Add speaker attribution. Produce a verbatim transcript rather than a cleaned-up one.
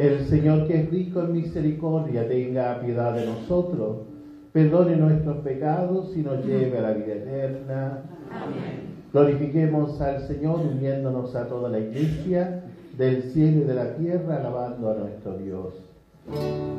Speaker 1: El Señor, que es rico en misericordia, tenga piedad de nosotros, perdone nuestros pecados y nos lleve a la vida eterna.
Speaker 2: Amén.
Speaker 1: Glorifiquemos al Señor uniéndonos a toda la Iglesia del cielo y de la tierra, alabando a nuestro Dios.